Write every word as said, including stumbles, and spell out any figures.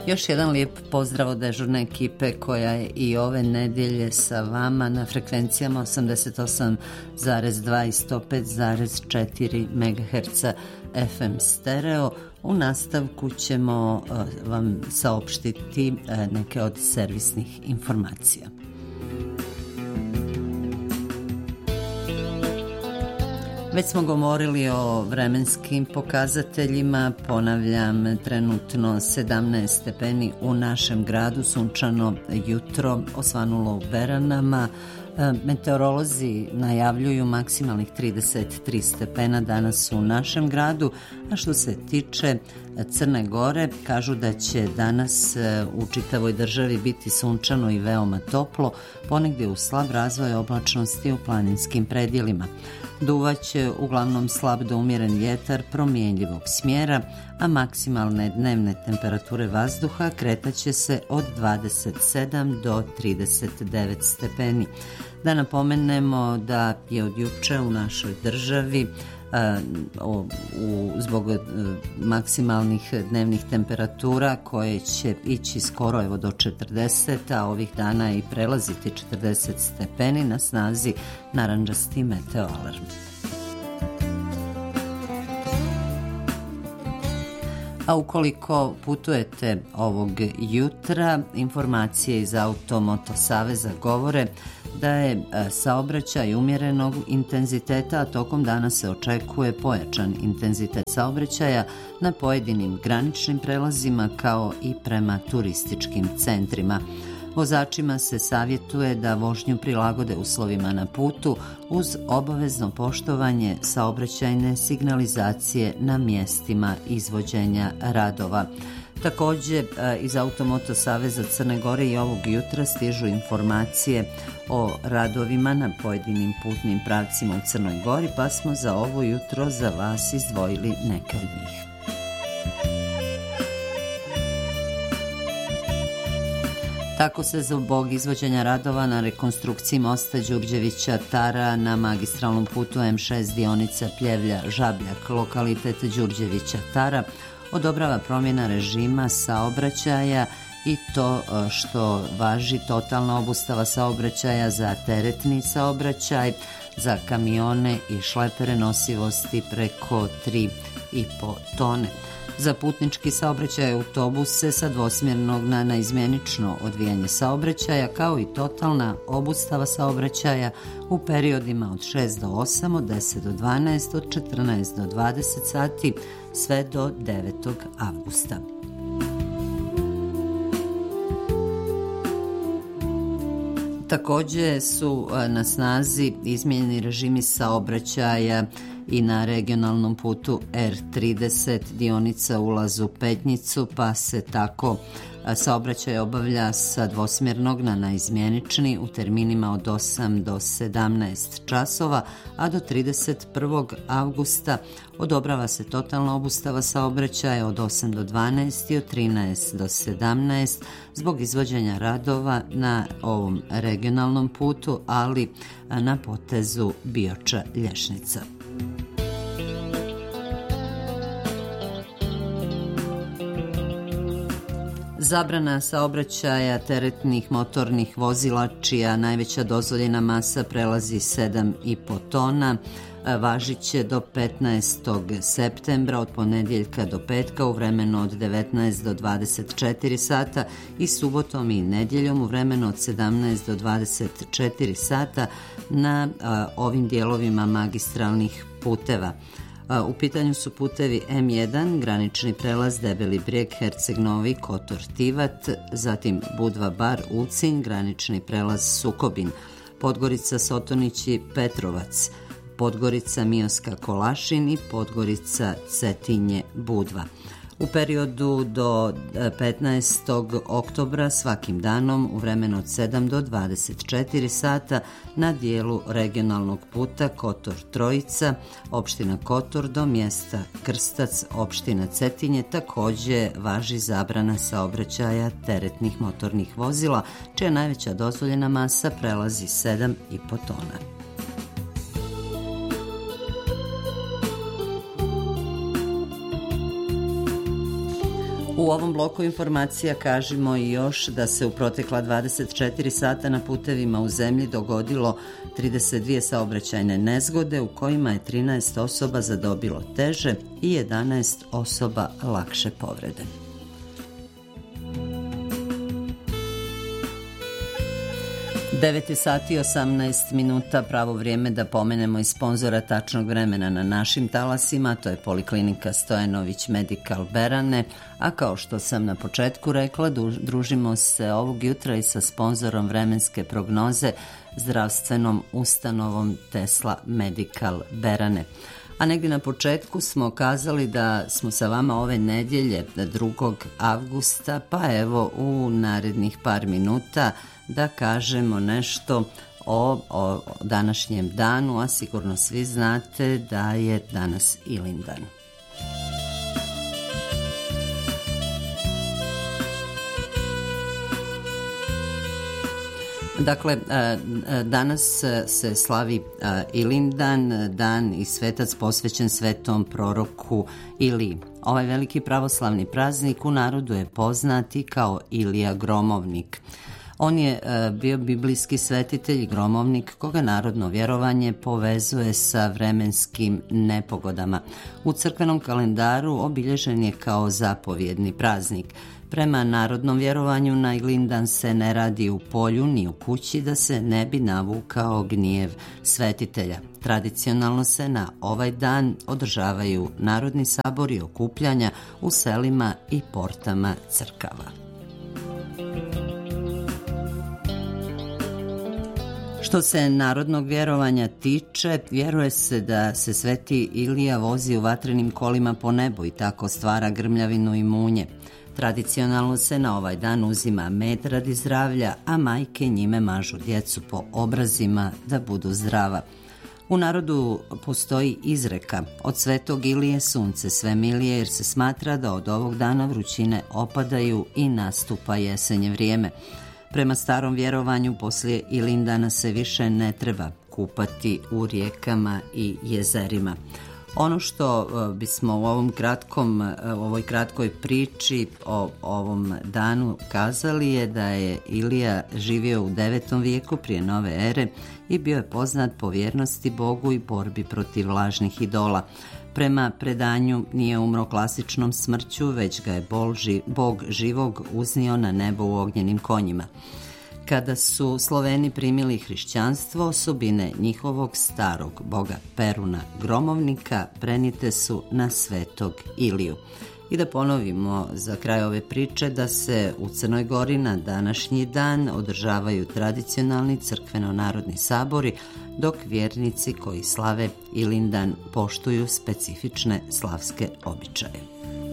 Još jedan lijep pozdrav od dežurne ekipe koja je i ove nedelje sa vama na frekvencijama osamdeset osam zarez dva i sto pet zarez četiri megaherca F M stereo. U nastavku ćemo uh, vam saopštiti uh, neke od servisnih informacija. Već smo govorili o vremenskim pokazateljima, ponavljam, trenutno sedamnaest stepeni u našem gradu, sunčano jutro, osvanulo u Beranama. Meteorolozi najavljuju maksimalnih trideset tri stepena danas u našem gradu, a što se tiče Crne Gore, kažu da će danas u čitavoj državi biti sunčano i veoma toplo, ponegdje u slab razvoj oblačnosti u planinskim predjelima. Duvaće uglavnom slab do umjeren vjetar promjenjivog smjera, a maksimalne dnevne temperature vazduha kretaće se od dvadeset sedam do trideset devet stepeni. Da napomenemo da je od juče u našoj državi a, o, u, zbog a, maksimalnih dnevnih temperatura koje će ići skoro evo do četrdeset, a ovih dana i prelaziti četrdeset stepeni, na snazi narandžasti meteo alarm. A ukoliko putujete ovog jutra, informacije iz Automoto Saveza govore da je saobraćaj umjerenog intenziteta, a tokom dana se očekuje pojačan intenzitet saobraćaja na pojedinim graničnim prelazima kao i prema turističkim centrima. Vozačima se savjetuje da vožnju prilagode uslovima na putu uz obavezno poštovanje saobraćajne signalizacije na mjestima izvođenja radova. Također iz Automoto Saveza Crne Gore i ovog jutra stižu informacije o radovima na pojedinim putnim pravcima u Crnoj Gori, pa smo za ovo jutro za vas izdvojili neke od njih. Tako se zbog izvođenja radova na rekonstrukciji mosta Đurđevića Tara na magistralnom putu M šest dionica Pljevlja-Žabljak, lokalitet Đurđevića Tara, odobrava promjena režima saobraćaja i to što važi totalna obustava saobraćaja za teretni saobraćaj, za kamione i šlepere nosivosti preko tri i po tone. Za putnički saobraćaj autobuse sa dvosmjernog na naizmjenično odvijanje saobraćaja, kao i totalna obustava saobraćaja u periodima od šest do osam, od deset do dvanaest, od četrnaest do dvadeset sati, sve do devetog avgusta. Također su na snazi izmijenjeni režimi saobraćaja i na regionalnom putu R trideset dionica ulaz u Petnicu, pa se tako saobraćaj obavlja sa dvosmjernog na naizmjenični u terminima od osam do sedamnaest časova, a do trideset prvog avgusta odobrava se totalna obustava saobraćaja od osam do dvanaest i od trinaest do sedamnaest zbog izvođenja radova na ovom regionalnom putu, ali na potezu Bioča-Lješnica. Zabrana saobraćaja teretnih motornih vozila čija najveća dozvoljena masa prelazi sedam i po tona važit će do petnaestog septembra od ponedjeljka do petka u vremenu od devetnaest do dvadeset četiri sata i subotom i nedjeljom u vremenu od sedamnaest do dvadeset četiri sata na a, ovim dijelovima magistralnih puteva. U pitanju su putevi M jedan, granični prelaz Debeli Brijeg, Herceg Novi, Kotor Tivat, zatim Budva Bar, Ulcinj, granični prelaz Sukobin, Podgorica Sotonići, Petrovac, Podgorica Mioska Kolašin i Podgorica Cetinje Budva. U periodu do petnaestog oktobra svakim danom u vremenu od sedam do dvadeset četiri sata na dijelu regionalnog puta Kotor Trojica, opština Kotor do mjesta Krstac, opština Cetinje, također važi zabrana saobraćaja teretnih motornih vozila, čija najveća dozvoljena masa prelazi sedam i po tona. U ovom bloku informacija kažemo i još da se u protekla dvadeset četiri sata na putevima u zemlji dogodilo trideset dvije saobraćajne nezgode u kojima je trinaest osoba zadobilo teže i jedanaest osoba lakše povrede. devet sati i osamnaest minuta, pravo vrijeme da pomenemo i sponzora tačnog vremena na našim talasima, to je Poliklinika Stojanović Medical Berane, a kao što sam na početku rekla, družimo se ovog jutra i sa sponzorom vremenske prognoze, zdravstvenom ustanovom Tesla Medical Berane. A negdje na početku smo kazali da smo sa vama ove nedjelje drugog avgusta, pa evo u narednih par minuta da kažemo nešto o, o današnjem danu, a sigurno svi znate da je danas Ilindan. Dakle, danas se slavi Ilindan, dan i svetac posvećen svetom proroku Iliji. Ovaj veliki pravoslavni praznik u narodu je poznat i kao Ilija Gromovnik. On je bio biblijski svetitelj i gromovnik koga narodno vjerovanje povezuje sa vremenskim nepogodama. U crkvenom kalendaru obilježen je kao zapovjedni praznik. Prema narodnom vjerovanju na Ilindan se ne radi u polju ni u kući da se ne bi navukao gnjev svetitelja. Tradicionalno se na ovaj dan održavaju narodni sabori i okupljanja u selima i portama crkava. Što se narodnog vjerovanja tiče, vjeruje se da se sveti Ilija vozi u vatrenim kolima po nebu i tako stvara grmljavinu i munje. Tradicionalno se na ovaj dan uzima med radi zdravlja, a majke njime mažu djecu po obrazima da budu zdrava. U narodu postoji izreka: od svetog Ilije sunce sve milije, jer se smatra da od ovog dana vrućine opadaju i nastupa jesenje vrijeme. Prema starom vjerovanju, poslije Ilindana se više ne treba kupati u rijekama i jezerima. Ono što bismo u ovom kratkom, u ovoj kratkoj priči o ovom danu kazali je da je Ilija živio u devetom vijeku prije nove ere i bio je poznat po vjernosti Bogu i borbi protiv lažnih idola. Prema predanju nije umro klasičnom smrću, već ga je Bog živog uznio na nebo u ognjenim konjima. Kada su Sloveni primili hrišćanstvo, osobine njihovog starog boga Peruna Gromovnika prenijete su na svetog Iliju. I da ponovimo za kraj ove priče da se u Crnoj Gori na današnji dan održavaju tradicionalni crkveno-narodni sabori, dok vjernici koji slave Ilindan poštuju specifične slavske običaje.